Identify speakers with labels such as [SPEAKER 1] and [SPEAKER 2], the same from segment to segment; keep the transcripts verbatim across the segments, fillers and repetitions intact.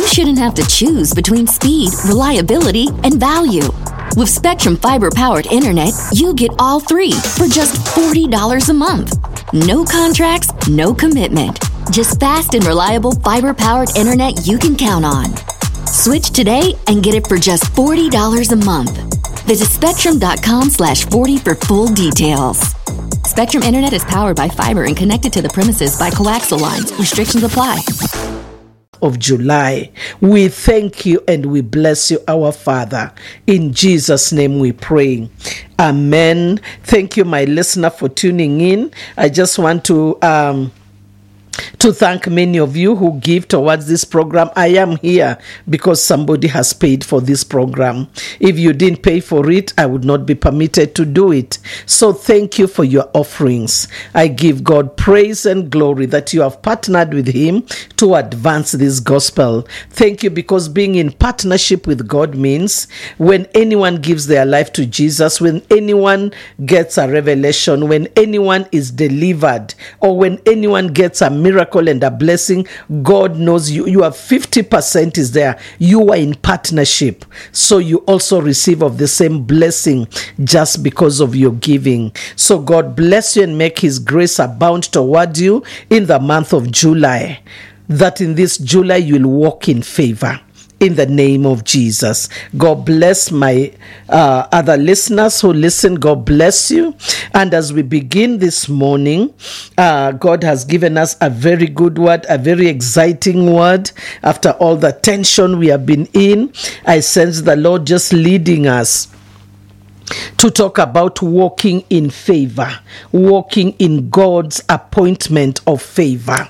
[SPEAKER 1] shouldn't have to choose between speed, reliability, and value. With Spectrum Fiber-powered internet, you get all three for just forty dollars a month. No contracts, no commitment. Just fast and reliable fiber-powered internet you can count on. Switch today and get it for just forty dollars a month. Visit spectrum.com slash 40 for full details. Spectrum Internet is powered by fiber and connected to the premises by coaxial lines. Restrictions apply.
[SPEAKER 2] Of July. We thank you and we bless you, our Father. In Jesus' name we pray. Amen. Thank you, my listener, for tuning in. I just want to um to thank many of you who give towards this program. I am here because somebody has paid for this program. If you didn't pay for it, I would not be permitted to do it. So thank you for your offerings. I give God praise and glory that you have partnered with him to advance this gospel. Thank you, because being in partnership with God means when anyone gives their life to Jesus, when anyone gets a revelation, when anyone is delivered, or when anyone gets a miracle and a blessing, God knows you. You have fifty percent is there. You are in partnership. So you also receive of the same blessing just because of your giving. So God bless you and make his grace abound toward you in the month of July. That in this July you will walk in favor. In the name of Jesus. God bless my uh, other listeners who listen. God bless you. And as we begin this morning, uh, God has given us a very good word, a very exciting word. After all the tension we have been in, I sense the Lord just leading us to talk about walking in favor, walking in God's appointment of favor.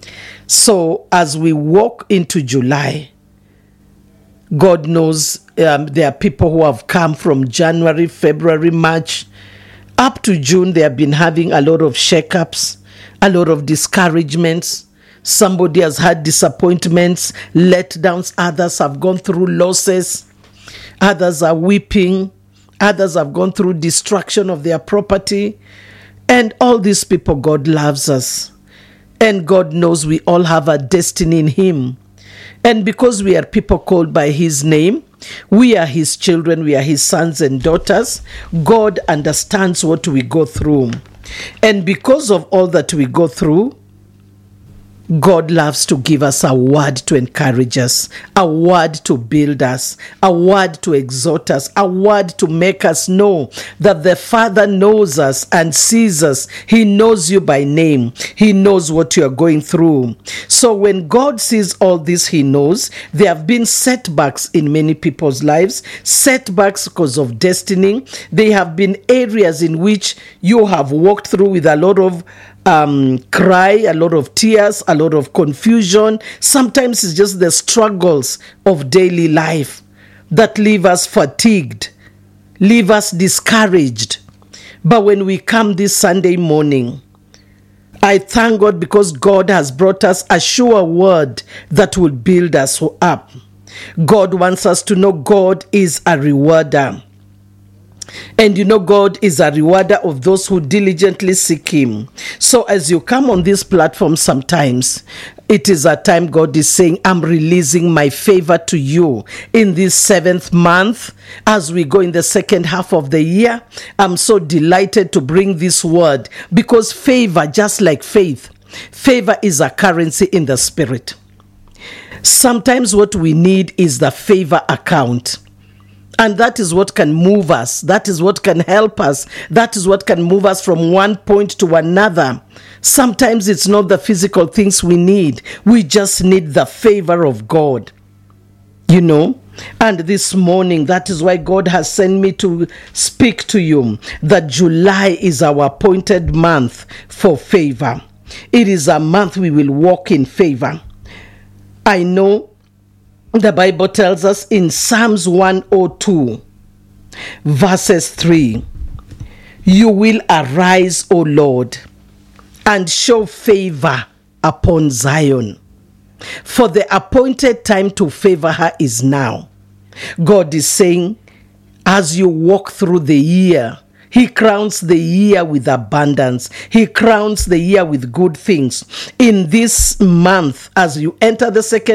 [SPEAKER 2] So as we walk into July, God knows um, there are people who have come from January, February, March, up to June. They have been having a lot of shakeups, a lot of discouragements. Somebody has had disappointments, letdowns. Others have gone through losses. Others are weeping. Others have gone through destruction of their property. And all these people, God loves us. And God knows we all have a destiny in him. And because we are people called by his name, we are his children, we are his sons and daughters, God understands what we go through. And because of all that we go through, God loves to give us a word to encourage us, a word to build us, a word to exhort us, a word to make us know that the Father knows us and sees us. He knows you by name. He knows what you are going through. So when God sees all this, he knows there have been setbacks in many people's lives, setbacks because of destiny. They have been areas in which you have walked through with a lot of Um, cry, a lot of tears, a lot of confusion. Sometimes it's just the struggles of daily life that leave us fatigued, leave us discouraged. But when we come this Sunday morning, I thank God because God has brought us a sure word that will build us up. God wants us to know God is a rewarder. And you know, God is a rewarder of those who diligently seek him. So as you come on this platform sometimes, it is a time God is saying, I'm releasing my favor to you in this seventh month. As we go in the second half of the year, I'm so delighted to bring this word because favor, just like faith, favor is a currency in the spirit. Sometimes what we need is the favor account. And that is what can move us. That is what can help us. That is what can move us from one point to another. Sometimes it's not the physical things we need. We just need the favor of God. You know? And this morning, that is why God has sent me to speak to you that July is our appointed month for favor. It is a month we will walk in favor. I know the Bible tells us in Psalms one oh two, verses three, you will arise, O Lord, and show favor upon Zion. For the appointed time to favor her is now. God is saying, as you walk through the year, he crowns the year with abundance. He crowns the year with good things. In this month, as you enter the second